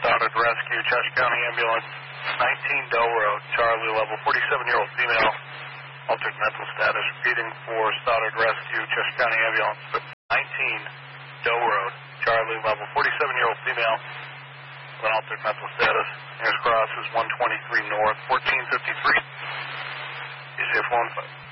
Stoddard Rescue, Chester County Ambulance, 19 Doe Road, Charlie level, 47-year-old female, altered mental status. Repeating for Stoddard Rescue, Chester County Ambulance, 19 Doe Road, Charlie level, 47-year-old female, with altered mental status. Nearest cross is 123 North, 1453. You see a phone.